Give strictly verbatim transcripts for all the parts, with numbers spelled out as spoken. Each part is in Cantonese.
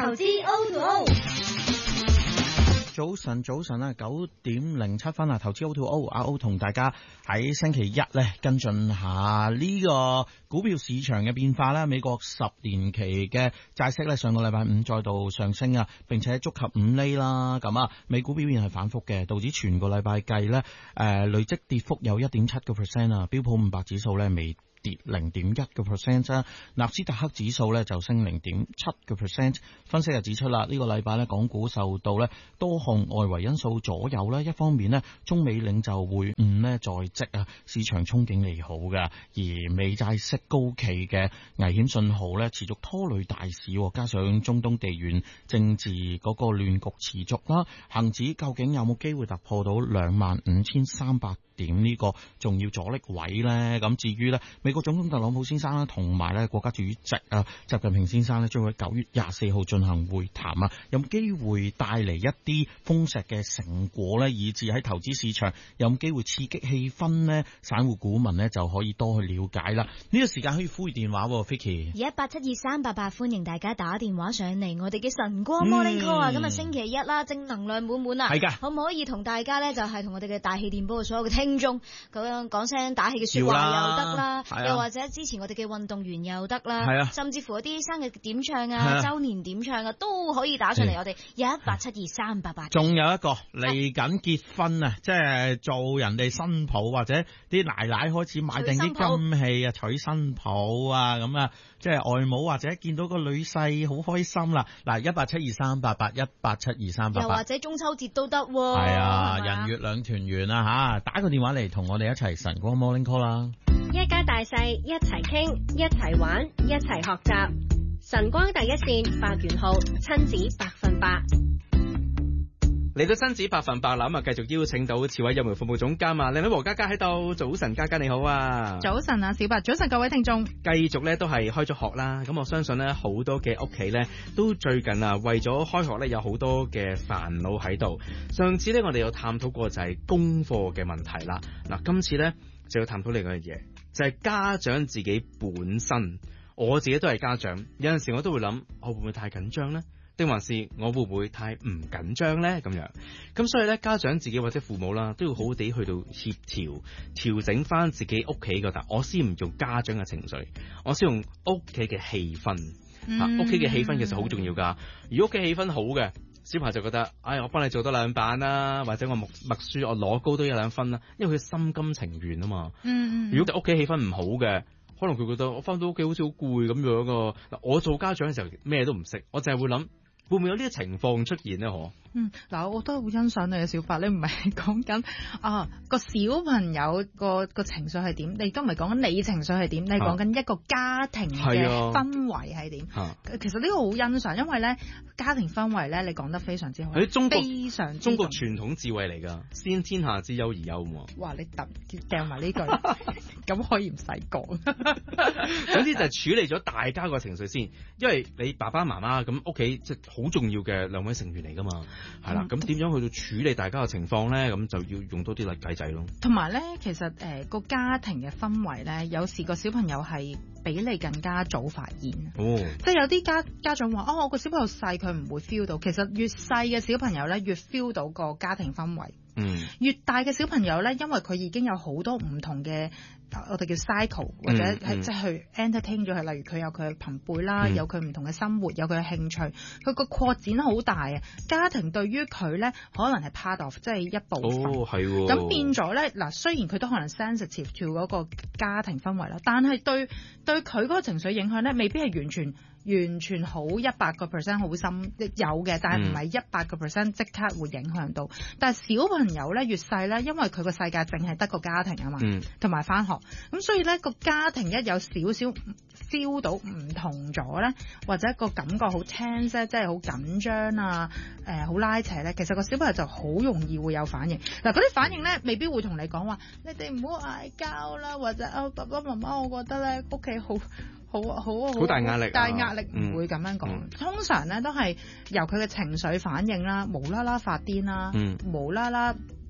投資 O to O。 早晨，早晨啊，九點零七分啊，投資 O to O， 阿 O 同大家喺星期一咧跟進下呢個股票市場嘅變化啦。美國十年期嘅債息咧上個禮拜五再度上升啊，並且觸及五厘啦。咁啊，美股表現係反覆嘅，道指全個禮拜計咧誒累積跌幅有一點七個 percent 啊，標普五百指數咧未跌零點一個 percent 啫，納斯達克指數咧就升零點七個 percent。分析就指出啦，呢個禮拜咧港股受到咧多項外圍因素左右啦。一方面咧，中美領袖會晤咧在即啊，市場憧憬利好嘅；而美債息高企嘅危險信號咧持續拖累大市，加上中東地緣政治嗰個亂局持續啦，恒指究竟有冇機會突破到兩萬五千三百點呢個重要阻力位呢？咁至於呢，美國總統特朗普先生啦，同埋咧國家主席啊習近平先生咧，將會喺九月廿四號進行會談啊，有冇機會帶嚟一啲豐碩嘅成果呢？以至喺投資市場有冇機會刺激氣氛呢？散戶股民呢就可以多去了解啦。呢個時間可以呼籲電話，Vicky 一八七二三八八，歡迎大家打電話上嚟我哋嘅晨光 Morning Call 啊！今日星期一啦，正能量滿滿啊！ 係㗎， 可唔可以同大家呢？就係同我哋嘅大氣電波嘅所有嘅聽眾咁樣講聲打氣嘅說話又得啦，又或者支持我哋嘅運動員又得啦，甚至乎一啲生日點唱啊、周年點唱啊，都可以打上嚟我哋一八七二三八八。 仲有一個嚟緊結婚啊，即係做人哋新抱或者啲奶奶開始買定啲金器啊，娶新抱啊，咁啊，即係外母或者見到個女婿好開心啦。嗱，一八七二三八八，一八七二三八八， 又或者中秋節都得喎。 係啊，人月兩團圓啊吓，打個電話嚟同我哋一齊晨光 Morning Call 啦。 一家大細一齊傾，一齊玩，一齊學習。晨光第一線百元號親子百分百。 嚟到親子百分百啦，咁啊繼續邀請到慈惠幼苗服務總監啊，靚女黃嘉嘉喺度。早晨，嘉嘉你好啊！ 早晨啊，小白，早晨各位聽眾。 繼續咧都係開咗學啦，咁我相信咧好多嘅屋企咧都最近啊為咗開學咧有好多嘅煩惱喺度。上次咧我哋有探討過就係功課嘅問題啦，嗱今次咧就要探討另外一樣嘢，就係家長自己本身。我自己都係家長，有陣時我都會諗，我會唔會太緊張呢？定還是我會唔會太唔緊張呢？咁樣，咁所以咧，家長自己或者父母啦，都要好好地去到協調、調整翻自己屋企個。但我先唔用家長嘅情緒，我先用屋企嘅氣氛。吓、嗯，屋企嘅氣氛其實好重要噶。如果屋企氣氛好嘅，小朋友就覺得，哎，我幫你做多兩版啦，或者我默默書我攞高多一兩分啦，因為佢心甘情願啊嘛。嗯，如果屋企氣氛唔好嘅，可能佢覺得我翻到屋企好似好攰咁樣啊。嗱，我做家長嘅時候咩都唔識，我淨係會諗會唔會有呢啲情況出現咧？嗬。 嗯，嗱，我都好欣賞你嘅小白，你唔係講緊啊個小朋友個個情緒係點，你都唔係講緊你情緒係點，你係講緊一個家庭嘅氛圍係點。啊、其實呢個好欣賞，因為咧家庭氛圍咧，你講得非常之好。喺中國，非常之中國傳統智慧嚟㗎，先天下之憂而憂嘛。 哇！你揼掟埋呢句，咁可以唔使講。 總之就係處理咗大家個情緒先，因為你爸爸媽媽咁屋企即係好重要嘅兩位成員嚟㗎嘛。係啦，咁點樣去到處理大家嘅情況咧？咁就要用多啲例計仔咯。 同埋咧，其實誒個、呃、家庭嘅氛圍咧，有時個小朋友係比你更加早發現。哦，即係有啲家家長話：哦，我個小朋友細，佢唔會 feel 到。其實越細嘅小朋友咧，越 feel 到個家庭氛圍。嗯，越大嘅小朋友咧，因為佢已經有好多唔同嘅，我哋叫 cycle 或者係即係去 entertain 咗佢，例如佢有佢嘅朋輩啦，嗯、有佢唔同嘅生活，有佢嘅興趣，佢個擴展好大啊！家庭對於佢咧，可能係 part of 即係一部分。哦，係喎。咁變咗咧，嗱，雖然佢都可能 sensitive to 嗰個家庭氛圍啦，但係對對佢嗰個情緒影響咧，未必係完全。完全好一百個 percent 好深有嘅，但係唔係一百個 percent 即刻會影響到。但係小朋友咧越細咧，因為佢個世界淨係得個家庭啊嘛，同埋返學，咁所以咧個家庭一有少少 feel 到唔同咗咧，或者個感覺好 tense 咧，即係好緊張啊，誒好拉扯咧，其實個小朋友就好容易會有反應。嗱，嗰啲反應咧未必會同你講話，你哋唔好嗌交啦，或者啊爸爸媽媽，我覺得咧屋企好。好好好大壓力， 大壓力唔會咁樣講。嗯、通常咧都係由佢嘅情緒反應啦，無啦啦發癲啦，嗯、無啦啦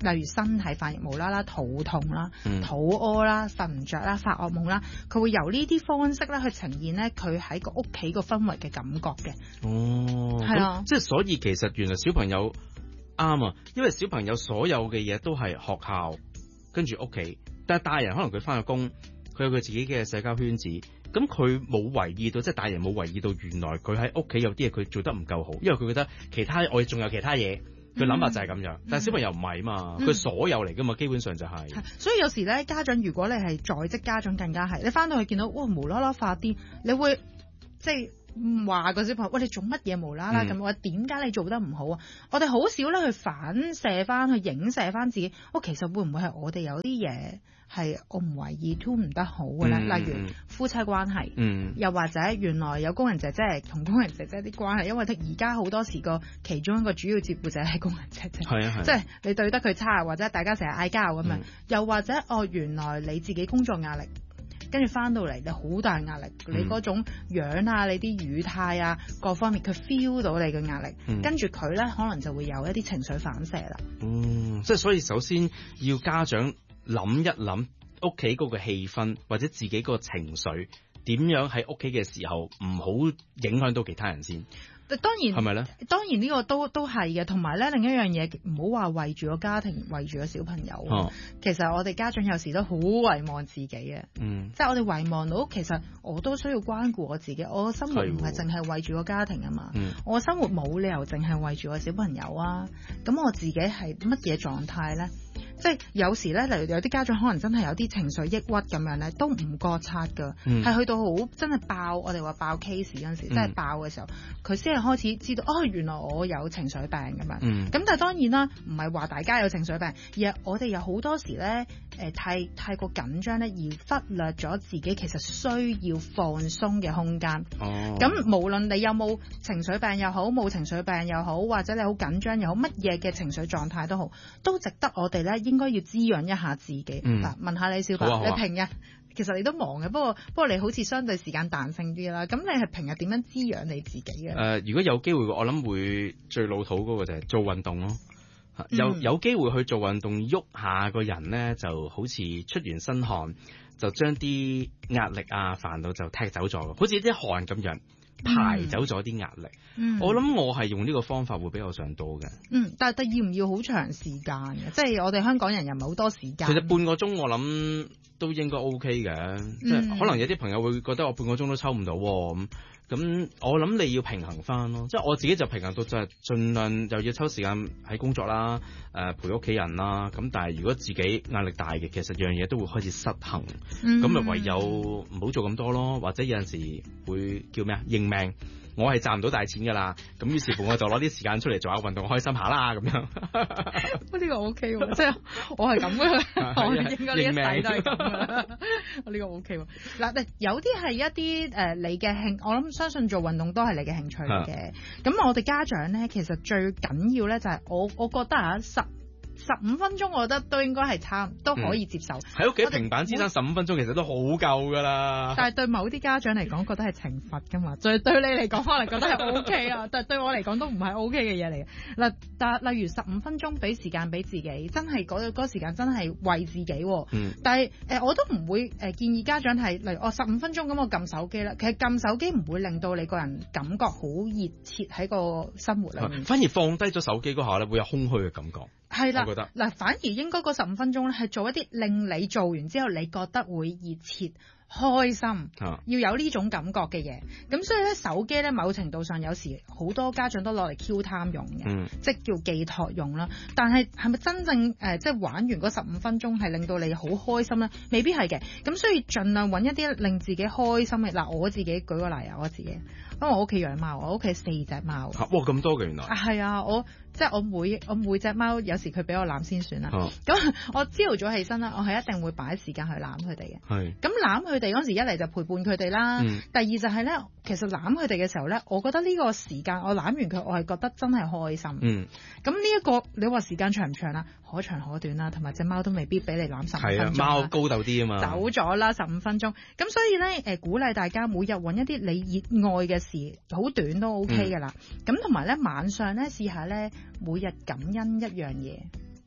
例如身體反應，無啦啦肚痛啦、嗯、肚屙啦、瞓唔着啦、發噩夢啦，佢會由呢啲方式咧去呈現咧佢喺個屋企個氛圍嘅感覺嘅。 哦，係啊，即係所以其實原來小朋友啱啊，因為小朋友所有嘅嘢都係學校跟住屋企，但係大人可能佢翻咗工，佢有佢自己嘅社交圈子，咁佢冇為意到，即係大人冇為意到原來佢喺屋企有啲嘢佢做得唔夠好，因為佢覺得其他我哋仲有其他嘢。佢諗法就係咁樣，嗯、但係小朋友唔係嘛，佢、嗯、所有嚟噶嘛，基本上就係、是。 所以有時咧，家長如果你係在職家長，更加係你翻到去見到哇無啦啦發癲，你會即係話個小朋友，喂你做乜嘢無啦啦咁？我點解你做得唔好啊？我哋好少咧去反射翻，去影射翻自己。我其實會唔會係我哋有啲嘢係我唔為意 tune 唔得好嘅咧？嗯、例如夫妻關係，嗯、又或者原來有工人姐姐同工人姐姐啲關係，因為而家好多時個其中一個主要照顧者係工人姐姐，係啊係，即係你對得佢差，或者大家成日嗌交咁樣，嗯、又或者哦原來你自己工作壓力。跟住翻到嚟，你好大壓力，嗯、你嗰種樣啊，你啲語態啊，各方面佢 feel 到你嘅壓力，嗯、跟住佢咧可能就會有一啲情緒反射啦。 嗯，即係所以首先要家長諗一諗屋企嗰個氣氛或者自己個情緒點樣喺屋企嘅時候唔好影響到其他人先。 當然係咪咧？當然呢個都都係嘅，同埋咧另一樣嘢，唔好話為住個家庭，為住個小朋友。哦、其實我哋家長有時都好遺忘自己嘅，嗯，即係我哋遺忘到，其實我都需要關顧我自己。我嘅生活唔係淨係為住個家庭啊嘛，嗯、我嘅生活冇理由淨係為住個小朋友啊。咁我自己係乜嘢狀態咧？即係有時咧，例如有啲家長可能真係有啲情緒抑鬱咁樣咧，都唔覺察㗎，係、嗯、去到好真係爆，我哋話爆 case 嗰陣時，嗯、真係爆嘅時候，佢先係開始知道，哦，原來我有情緒病咁樣。咁、嗯、但係當然啦，唔係話大家有情緒病，而係我哋有好多時咧，誒、呃、太太過緊張咧，而忽略咗自己其實需要放鬆嘅空間。哦。咁無論你有冇情緒病又好，冇情緒病又好，或者你好緊張又好，乜嘢嘅情緒狀態都好，都值得我哋咧應該要滋養一下自己。嗱、嗯，問下你小白，啊、你平日其實你都忙嘅，不過不過你好似相對時間彈性啲啦。咁你係平日點樣滋養你自己嘅？誒、 呃，如果有機會，我諗會最老土嗰個就係做運動咯。有有機會去做運動，喐下個人咧，就好似出完身汗，就將啲壓力啊、煩惱就踢走咗，好似啲汗咁樣。排走咗啲壓力，嗯、我諗我係用呢個方法會比較上多嘅。 嗯，但係要唔要好長時間嘅？即係我哋香港人又唔係好多時間。 其實半個鐘我諗都應該 OK 嘅，嗯、即係可能有啲朋友會覺得我半個鐘都抽唔到咁。咁我諗你要平衡翻咯，即係我自己就平衡到就係盡量又要抽時間喺工作啦，誒、呃、陪屋企人啦。咁但係如果自己壓力大嘅，其實樣嘢都會開始失衡。咁咪、嗯、唯有唔好做咁多咯，或者有陣時會叫咩啊？認命。我係賺唔到大錢㗎啦，咁於是乎我就攞啲時間出嚟做下運動，開心下啦咁樣。 喂，呢個 OK 喎，即係我係咁嘅，我應該呢一世都係咁嘅。我呢個 OK 喎。嗱，有啲係一啲誒、呃、你嘅興，我諗相信做運動都係你嘅興趣嚟嘅。咁我哋家長咧，其實最緊要咧就係我，我覺得啊十。十五分鐘我覺得都應該係差都可以接受。 喺屋企平板支撐十五分鐘其實都好夠㗎啦。 但係對某啲家長嚟講覺得係懲罰㗎嘛，就對你嚟講可能覺得係 O K 啊，但係對我嚟講都唔係 O K 嘅嘢嚟嘅。嗱，但例如十五分鐘俾時間俾自己，真係嗰嗰時間真係為自己。嗯。但係誒、呃、我都唔會誒、呃、建議家長係例如我十五分鐘咁我撳手機啦。其實撳手機唔會令到你個人感覺好熱切喺個生活裏面。 反而放低咗手機嗰下咧，會有空虛嘅感覺。 係啦，嗱，反而應該嗰十五分鐘咧，係做一啲令你做完之後你覺得會熱切、開心，啊、要有呢種感覺嘅嘢。咁所以咧，手機咧某程度上有時好多家長都攞嚟 Q time 用嘅，嗯、即係叫寄託用啦。但係係咪真正誒、呃、即係玩完嗰十五分鐘係令到你好開心咧？未必係嘅。咁所以盡量揾一啲令自己開心嘅。嗱，我自己舉個例啊，我自己，因為我屋企養貓，我屋企四隻貓。 哇，咁多嘅原來。 係啊，我。即係我每我每隻貓有時佢俾我攬先算啦。咁、哦、我朝頭早起身啦，我係一定會擺時間去攬佢哋嘅。係。咁攬佢哋嗰時，一嚟就陪伴佢哋啦。嗯、第二就係咧，其實攬佢哋嘅時候咧，我覺得呢個時間我攬完佢，我係覺得真係開心。嗯。咁呢一個你話時間長唔長啦？可長可短啦，同埋隻貓都未必俾你攬十五分鐘。係啊， 貓高竇啲啊嘛。 走咗啦，十五分鐘。咁所以咧，誒、呃、鼓勵大家每日揾一啲你熱愛嘅事，好短都 OK 㗎啦。咁同埋咧，晚上咧試下咧，每日感恩一樣嘢，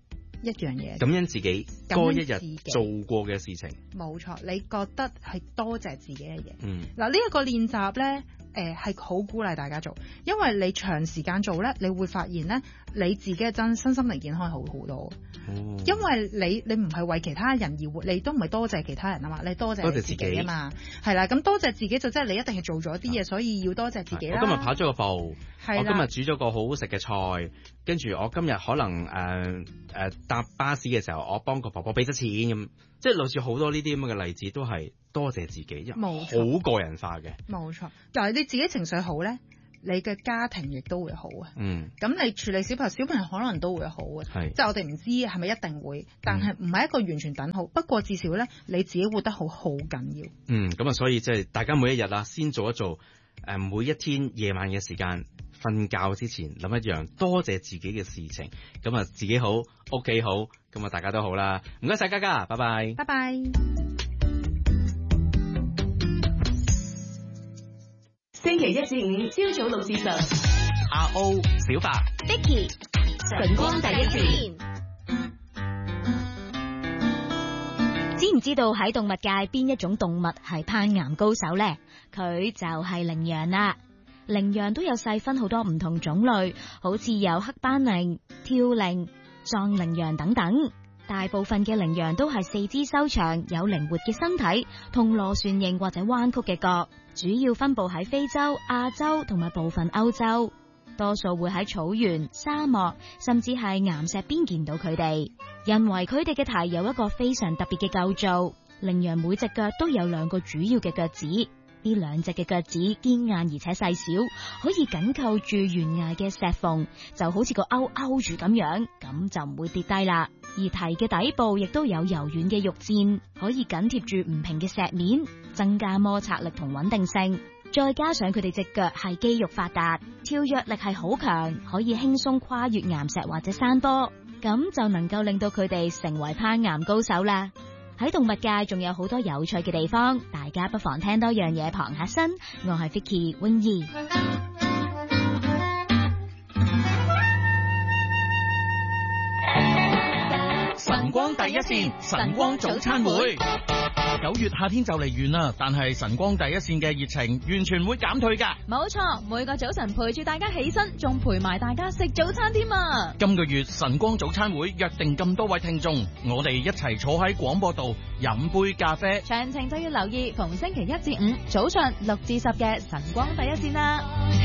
一樣嘢， 感恩自己多一日做過嘅事情。 冇錯，你覺得係多謝自己嘅嘢。 嗯， 嗱呢一個練習咧，誒係好鼓勵大家做，因為你長時間做咧，你會發現咧，你自己嘅真身心靈健康好好多。哦，因為你你唔係為其他人而活，你都唔係多謝其他人啊嘛，你多謝你自己啊嘛，係啦，咁多謝自己就即係你一定係做咗啲嘢，所以要多謝自己啦。 我今日跑咗個步，我今日煮咗個好好食嘅菜，跟住我今日可能誒誒、呃呃、搭巴士嘅時候，我幫個婆婆俾咗錢咁，即係類似好多呢啲咁嘅例子，都係多謝自己，冇錯，好個人化嘅。冇錯， 但係你自己情緒好咧，你嘅家庭亦都會好啊。 嗯， 咁你處理小朋友，小朋友可能都會好啊。係，即係我哋唔知係咪一定會，但係唔係一個完全等號。嗯、不過至少咧，你自己活得好好緊要。 嗯，咁啊，所以即係大家每一日啊，先做一做誒、呃，每一天夜晚嘅時間，瞓覺之前諗一樣多謝自己嘅事情。咁啊，自己好，屋企好，咁啊，大家都好啦。唔該晒嘉嘉，拜拜， 拜拜。 星期一至五朝早六至十， 阿 O 小白 Vicky 晨光第一線。 知唔知道喺動物界邊一種動物係攀岩高手呢？佢就係羚羊啦。羚羊都有細分好多唔同種類，好似有黑斑羚、跳羚、藏羚羊等等。大部分嘅羚羊都係四肢修長，有靈活嘅身體，同螺旋形或者彎曲嘅角。主要分布喺非洲、亞洲同埋部分歐洲，多數會喺草原、沙漠甚至係岩石邊見到佢哋。因為佢哋嘅蹄有一個非常特別嘅構造，羚羊每隻腳都有兩個主要嘅腳趾，呢兩隻嘅腳趾堅硬而且細小，可以緊扣住懸崖嘅石縫，就好似個勾勾住咁樣，咁就唔會跌低啦。而蹄嘅底部亦都有柔軟嘅肉墊，可以緊貼住唔平嘅石面，增加摩擦力同穩定性。再加上佢哋隻腳係肌肉發達，跳躍力係好強，可以輕鬆跨越岩石或者山坡，咁就能夠令到佢哋成為攀岩高手啦。喺動物界仲有好多有趣嘅地方，大家不妨聽多樣嘢傍下身。我係 Vicky 泳兒。 晨光第一線，晨光早餐會。九月夏天就嚟完啦，但係晨光第一線嘅熱情完全唔會減退噶。 冇錯，每個早晨陪住大家起身，仲陪埋大家食早餐添啊！ 今個月晨光早餐會約定咁多位聽眾，我哋一齊坐喺廣播道飲杯咖啡。 詳情就要留意逢星期一至五早上六至十嘅晨光第一線啦。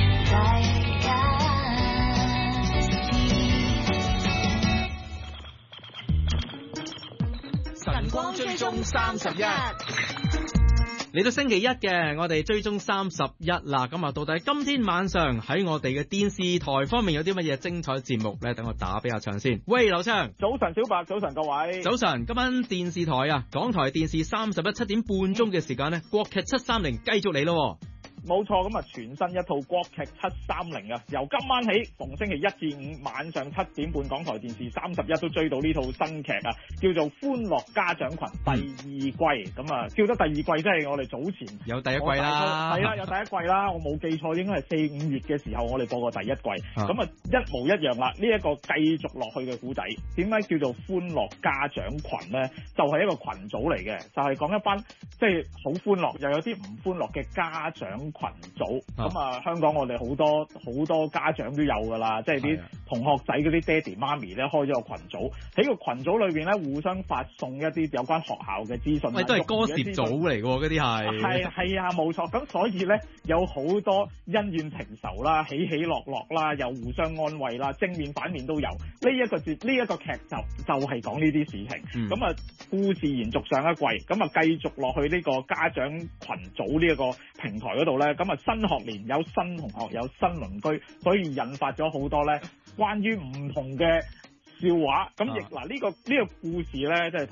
晨光追蹤三十一， 嚟到星期一嘅，我哋追蹤三十一啦。咁啊，到底今天晚上喺我哋嘅電視台方面有啲乜嘢精彩節目咧？等我打俾阿祥先。喂，劉暢， 早晨，小白，早晨各位， 早晨。今晚電視台啊，港台電視三十一七點半鐘嘅時間咧，國劇七三零繼續嚟咯。 冇錯，咁啊全新一套國劇七三零啊，由今晚起逢星期一至五晚上七點半，港台電視三十一都追到呢套新劇啊，叫做《歡樂家長群》第二季。咁啊，叫得第二季，即係我哋早前有第一季啦， 係啦，有第一季啦。我冇記錯，應該係四五月嘅時候，我哋播過第一季。咁啊，一模一樣啦。呢、這、一個繼續落去嘅古仔，點解叫做歡樂家長群呢？就係、是、一個群組嚟嘅，就係、是、講一班即係好歡樂又有啲唔歡樂嘅家長群組。咁啊，啊，香港我哋好多好多家長都有㗎啦，即係啲同學仔嗰啲爹哋媽咪咧開咗個群組，喺個群組裏邊咧互相發送一啲有關學校嘅資訊。 喂，都係歌詞組嚟㗎喎，嗰啲係。係係啊，冇錯。咁所以咧有好多恩怨情仇啦，起起落落啦，又互相安慰啦，正面反面都有。呢、這、一個節呢一個劇集就係講呢啲事情。咁、嗯、啊，故事延續上一季，咁啊繼續落去呢個家長群組呢一個平台嗰度咧，咁啊新學年有新同學有新鄰居，所以引發咗好多咧關於唔同嘅笑話。咁亦嗱呢個呢、這個故事咧，即係同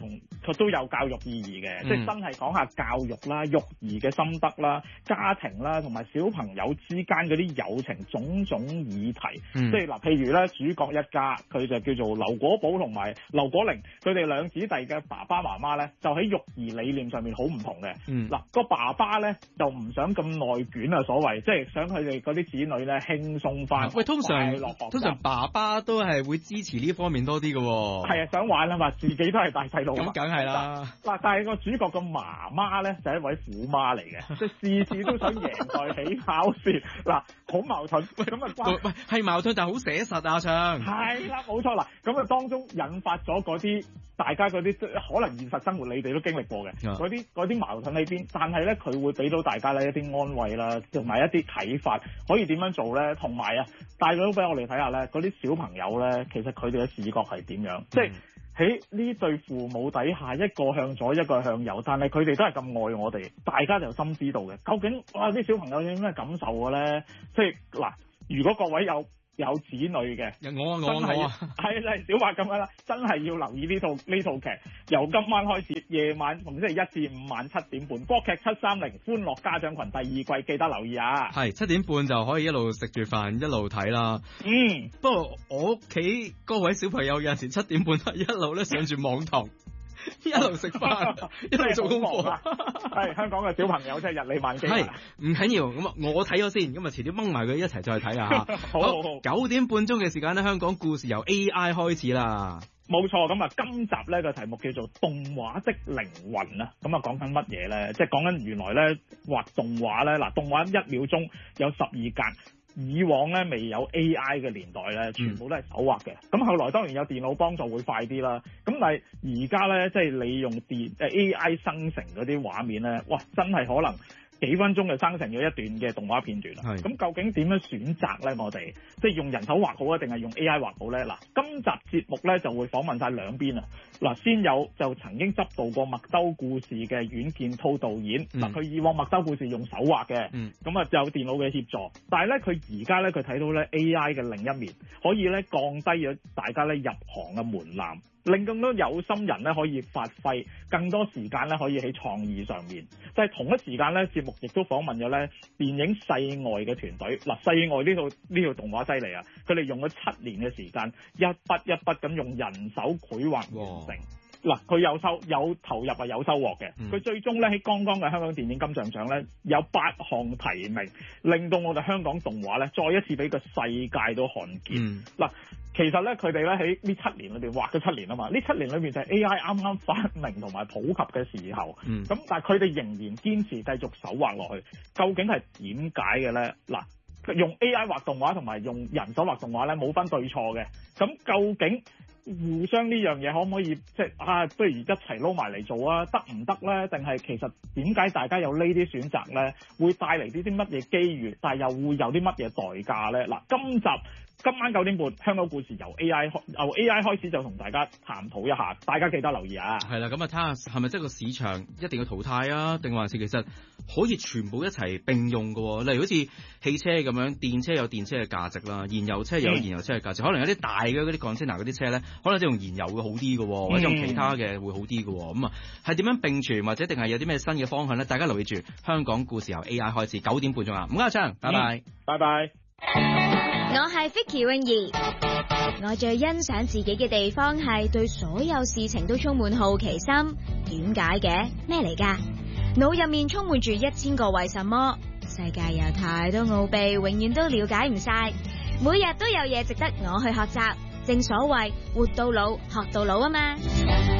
佢都有教育意義嘅，嗯、即係真係講下教育啦、育兒嘅心得啦、家庭啦，同埋小朋友之間嗰啲友情種種議題。嗯、即係嗱，譬如咧主角一家，佢就叫做劉果寶同埋劉果玲，佢哋兩子弟嘅爸爸媽媽咧，就喺育兒理念上面好唔同嘅。嗱、嗯，個爸爸咧就唔想咁內捲啊，所謂即係想佢哋嗰啲子女咧輕鬆翻。 喂，通常通常爸爸都係會支持呢方面多啲嘅喎。係啊，想玩啊嘛，自己都係大細路。 咁梗係啦。 嗱，但係個主角嘅媽媽咧就係一位虎媽嚟嘅，即係事事都想贏在起跑線。嗱，好矛盾。咁啊關喂係矛盾，但係好寫實啊，唱。 係啦，冇錯啦。咁啊當中引發咗嗰啲大家嗰啲可能現實生活你哋都經歷過嘅嗰啲嗰啲矛盾喺邊，但係咧佢會俾到大家咧一啲安慰啦，同埋一啲啟發，可以點樣做咧？同埋啊，帶咗俾我哋睇下咧，嗰啲小朋友咧，其實佢哋嘅視覺係點樣？嗯、即係喺呢對父母底下，一個向左，一個向右，但係佢哋都係咁愛我哋，大家就心知道嘅。究竟哇啲小朋友有咩感受嘅咧？即係嗱，如果各位有有子女嘅， 我啊我啊我啊， 係係小白咁樣啦，真係要留意呢套呢套劇，由今晚開始，夜晚逢星期一至五晚七點半，國劇七三零歡樂家長群第二季，記得留意啊！ 係七點半就可以一路食住飯一路睇啦。 嗯， 不過我屋企嗰位小朋友有陣時七點半一路咧上住網堂。一路食飯，一路做功課。 係香港嘅小朋友真係日理萬機。 係唔緊要，咁啊我睇咗先，咁啊遲啲掹埋佢一齊再睇下。 好好好。 九點半鐘嘅時間咧，香港故事由 A I 開始啦。 冇錯，咁啊今集咧個題目叫做動畫的靈魂啊。咁啊講緊乜嘢咧？即係講緊原來咧畫動畫咧，嗱動畫一秒鐘有十二格。以往咧未有 A I 嘅年代咧，全部都係手畫嘅。咁、嗯、後來當然有電腦幫助會快啲啦。咁但係而家咧，即係利用電誒 A I 生成嗰啲畫面咧，哇！真係可能幾分鐘就生成咗一段嘅動畫片段啦。咁究竟點樣選擇咧？我哋即係用人手畫好啊，定係用 A I 畫好咧？嗱，今集節目咧就會訪問晒兩邊啊。嗱，先有就曾經執導過麥兜故事嘅阮健滔導演，嗱佢、嗯、以往麥兜故事用手畫嘅，咁啊、嗯、有電腦嘅協助，但係咧佢而家咧佢睇到咧 A I 嘅另一面，可以咧降低咗大家咧入行嘅門檻，令更多有心人咧可以發揮更多時間咧可以喺創意上面。就係、是、同一時間咧，節目亦都訪問咗咧電影世外嘅團隊。嗱，世外呢套呢套動畫犀利啊！佢哋用咗七年嘅時間，一筆一筆咁用人手繪畫完成。嗱，佢有收有投入啊，有收穫嘅。佢、嗯、最終咧喺剛剛嘅香港電影金像獎咧有八項提名，令到我哋香港動畫咧再一次俾個世界都看見。嗱、嗯，其實咧佢哋咧喺呢七年裏邊畫咗七年啊嘛，呢七年裏邊就係 A I 啱啱發明同埋普及嘅時候。咁、嗯、但係佢哋仍然堅持繼續手畫落去，究竟係點解嘅咧？嗱，用 A I 畫動畫同埋用人手畫動畫咧冇分對錯嘅，咁究竟互相呢樣嘢可唔可以即係啊？不如一齊撈埋嚟做啊？得唔得咧？定係其實點解大家有呢啲選擇咧？會帶嚟啲啲乜嘢機遇，但係又會有啲乜嘢代價咧？嗱，今集今晚九點半，香港故事由 A I 由 A I 開始就同大家探討一下，大家記得留意啊！ 係啦，咁啊睇下係咪即係個市場一定要淘汰啊？定還是其實可以全部一齊並用嘅？例如好似汽車咁樣，電車有電車嘅價值啦，燃油車有燃油車嘅價值，嗯、可能有啲大嘅嗰啲 container 嗰啲車咧，可能即係用燃油會好啲嘅，嗯、或者用其他嘅會好啲嘅。咁啊，係點樣並存，或者定係有啲咩新嘅方向咧？大家留意住香港故事由 A I 開始，九點半鐘啊！吳家昌，拜拜， 拜拜。 我係 Vicky 泳兒，我最欣賞自己嘅地方係對所有事情都充滿好奇心。點解嘅？咩嚟㗎？腦入面充滿住一千個為什麼，世界有太多奧秘，永遠都了解唔晒，每日都有嘢值得我去學習。正所謂活到老學到老啊嘛。